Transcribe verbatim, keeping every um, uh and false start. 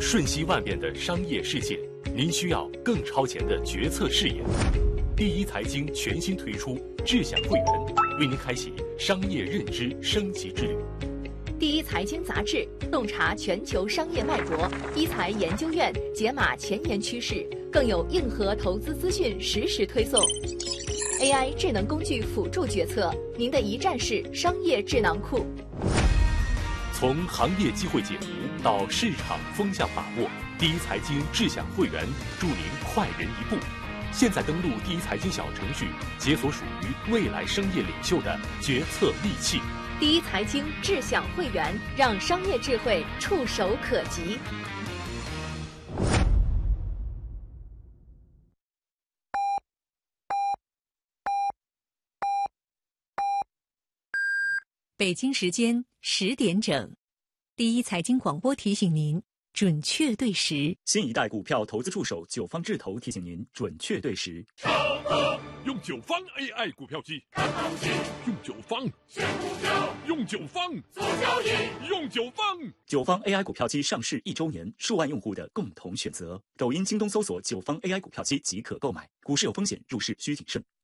瞬息万变的商业世界，您需要更超前的决策视野。第一财经全新推出智享会员，为您开启商业认知升级之旅。 第一财经杂志洞察全球商业脉搏，一财研究院解码前沿趋势，更有硬核投资资讯实时推送。A I 智能工具辅助决策，您的一站式商业智囊库。 从行业机会解读到市场风向把握，第一财经智享会员助您快人一步。现在登录第一财经小程序，解锁属于未来商业领袖的决策利器。 第一财经智享会员，让商业智慧触手可及。 北京时间十点整，第一财经广播提醒您准确对时。 新一代股票投资助手九方智投提醒您准确对时。 用九方 A I 股票机看行情，用九方选股票，用九方做交易，用九方。 九方 A I 股票机上市一周年，数万用户的共同选择。抖音、京东搜索九方 A I 股票机即可购买。股市有风险，入市需谨慎。